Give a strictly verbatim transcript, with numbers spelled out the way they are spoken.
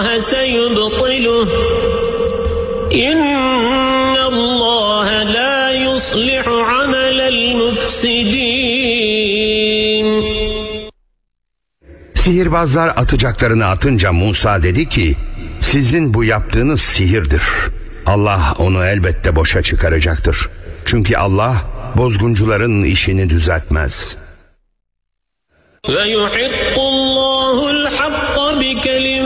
سيبطله إن الله لا يصلح عمل المفسدين. Sihirbazlar atacaklarını atınca Musa dedi ki, sizin bu yaptığınız sihirdir. Allah onu elbette boşa çıkaracaktır. Çünkü Allah bozguncuların işini düzeltmez. وَيُحِقُّ اللّٰهُ الْحَقَّ بِكَلِمَاتِهِ